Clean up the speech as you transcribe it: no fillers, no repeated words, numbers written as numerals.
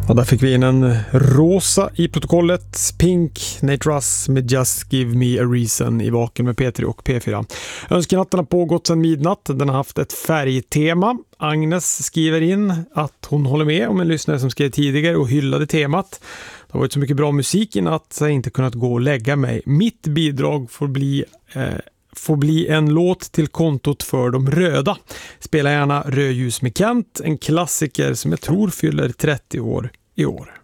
Ja, där fick vi in en rosa i protokollet. Pink, Nate Russ med Just Give Me A Reason i Vaken med P3 och P4. Önskenatten har pågått sedan midnatt. Den har haft ett färgtema. Agnes skriver in att hon håller med om en lyssnare som skrev tidigare och hyllade temat. Det har varit så mycket bra musik i natt så jag inte kunnat gå och lägga mig. Mitt bidrag får bli en låt till kontot för de röda. Spela gärna Rödljus med Kent, en klassiker som jag tror fyller 30 år i år.